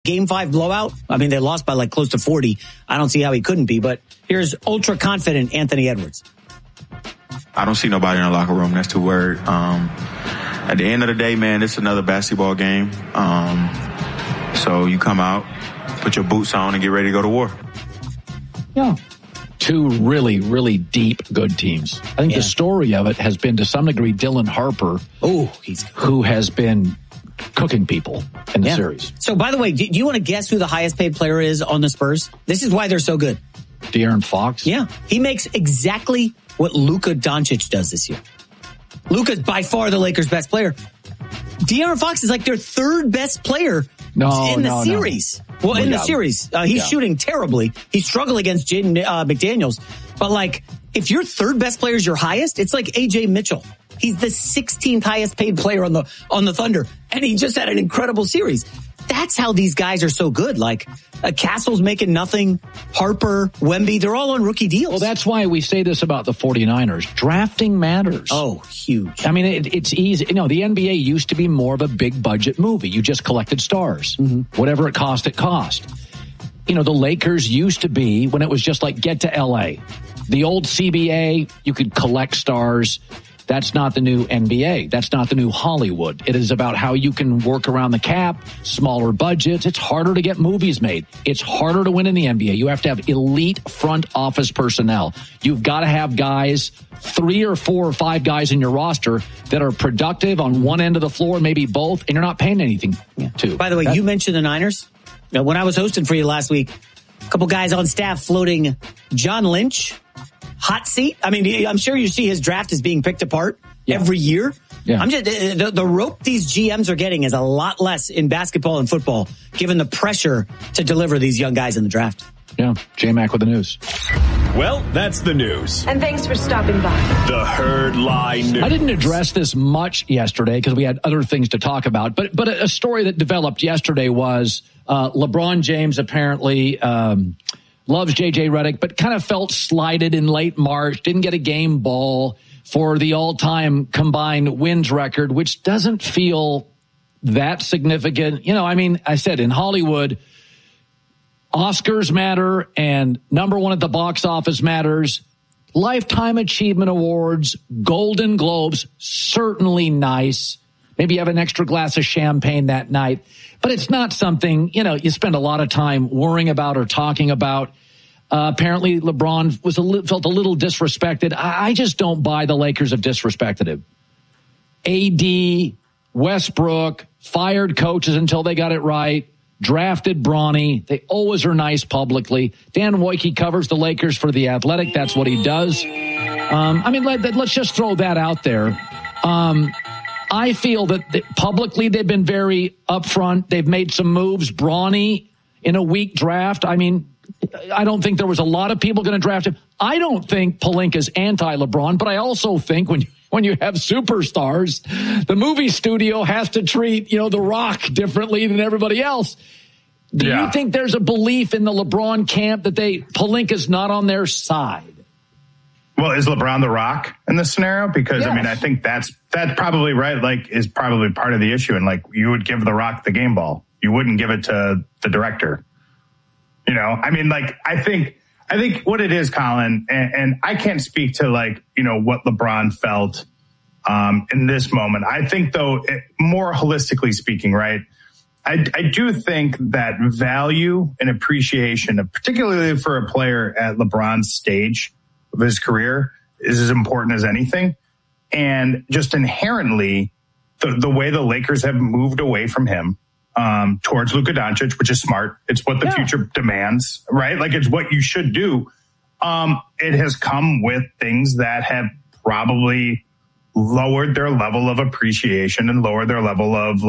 Game 5 blowout. I mean, they lost by like close to 40. I don't see how he couldn't be, but here's ultra confident Anthony Edwards. I don't see nobody in the locker room that's too worried. At the end of the day, man, it's another basketball game. So you come out, put your boots on, and get ready to go to war. Yeah. Two really, really deep, good teams. I think the story of it has been, to some degree, Dylan Harper, who has been cooking people in the series. So, by the way, do you want to guess who the highest paid player is on the Spurs? This is why they're so good. De'Aaron Fox? Yeah. He makes exactly what Luka Doncic does this year. Luka's by far the Lakers' best player. De'Aaron Fox is like their third best player in the series. No. Well, in the series. He's shooting terribly. He's struggling against Jaden McDaniels. But, like, if your third best player is your highest, it's like A.J. Mitchell. He's the 16th highest paid player on the Thunder, and he just had an incredible series. That's how these guys are so good. Like, Castle's making nothing. Harper, Wemby, they're all on rookie deals. Well, that's why we say this about the 49ers. Drafting matters. Oh, huge. I mean, it's easy. You know, the NBA used to be more of a big budget movie. You just collected stars. Mm-hmm. Whatever it cost, it cost. You know, the Lakers used to be, when it was just like, get to L.A. The old CBA, you could collect stars. That's not the new NBA. That's not the new Hollywood. It is about how you can work around the cap, smaller budgets. It's harder to get movies made. It's harder to win in the NBA. You have to have elite front office personnel. You've got to have guys, 3 or 4 or 5 guys in your roster that are productive on one end of the floor, maybe both, and you're not paying anything to. By the way, you mentioned the Niners. Now, when I was hosting for you last week, a couple guys on staff floating John Lynch. Hot seat. I mean, I'm sure you see his draft is being picked apart every year. Yeah. I'm just the rope these GMs are getting is a lot less in basketball and football, given the pressure to deliver these young guys in the draft. Yeah, J-Mac with the news. Well, that's the news. And thanks for stopping by. The Herd Lie News. I didn't address this much yesterday because we had other things to talk about. But a story that developed yesterday was LeBron James apparently loves J.J. Redick, but kind of felt slighted in late March, didn't get a game ball for the all-time combined wins record, which doesn't feel that significant. You know, I mean, I said in Hollywood, Oscars matter and number one at the box office matters. Lifetime Achievement Awards, Golden Globes, certainly nice. Maybe you have an extra glass of champagne that night. But it's not something, you know, you spend a lot of time worrying about or talking about. Apparently, LeBron felt a little disrespected. I just don't buy the Lakers have disrespected him. AD, Westbrook, fired coaches until they got it right, drafted Bronny. They always are nice publicly. Dan Wojcicki covers the Lakers for The Athletic. That's what he does. I mean, let's just throw that out there. I feel that publicly they've been very upfront. They've made some moves. Bronny in a weak draft. I mean, I don't think there was a lot of people going to draft him. I don't think Pelinka's anti-LeBron, but I also think when you have superstars, the movie studio has to treat, The Rock differently than everybody else. Do you think there's a belief in the LeBron camp that Pelinka's not on their side? Well, is LeBron the Rock in this scenario? Because, yes. I mean, I think that's probably right, is probably part of the issue. And, you would give the Rock the game ball. You wouldn't give it to the director. I mean, I think what it is, Colin, and I can't speak to, what LeBron felt in this moment. I think, though, more holistically speaking, right, I do think that value and appreciation, particularly for a player at LeBron's stage of his career, is as important as anything. And just inherently, the way the Lakers have moved away from him towards Luka Doncic, which is smart. It's what the future demands, right? It's what you should do. It has come with things that have probably lowered their level of appreciation and lowered their level of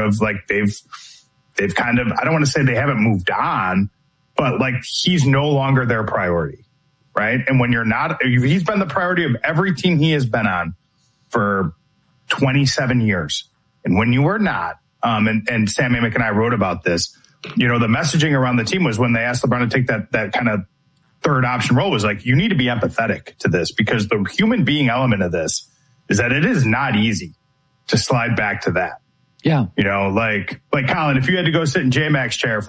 they've kind of, I don't want to say they haven't moved on, but he's no longer their priority. Right. And when he's been the priority of every team he has been on for 27 years. And when you were not, and Sam Amick and I wrote about this, the messaging around the team was when they asked LeBron to take that kind of third option role was you need to be empathetic to this, because the human being element of this is that it is not easy to slide back to that. Yeah. You know, like Colin, if you had to go sit in J-Mac's chair